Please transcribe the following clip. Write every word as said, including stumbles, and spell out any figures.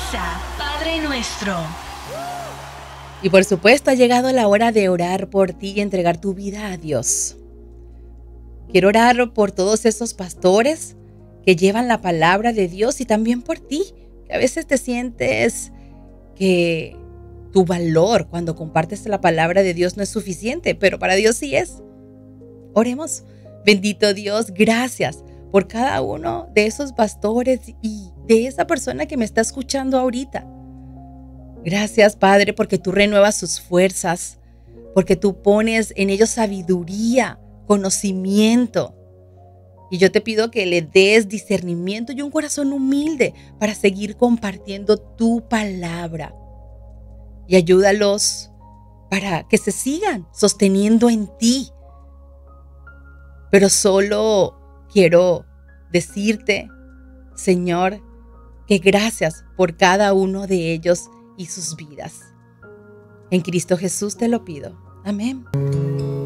Misa, Padre nuestro. Y por supuesto ha llegado la hora de orar por ti y entregar tu vida a Dios. Quiero orar por todos esos pastores que llevan la palabra de Dios y también por ti, que a veces te sientes que tu valor cuando compartes la palabra de Dios no es suficiente, pero para Dios sí es. Oremos. Bendito Dios, gracias por cada uno de esos pastores y de esa persona que me está escuchando ahorita. Gracias, Padre, porque tú renuevas sus fuerzas, porque tú pones en ellos sabiduría, conocimiento. Y yo te pido que le des discernimiento y un corazón humilde para seguir compartiendo tu palabra. Y ayúdalos para que se sigan sosteniendo en ti. Pero solo quiero decirte, Señor, que gracias por cada uno de ellos y sus vidas. En Cristo Jesús te lo pido. Amén.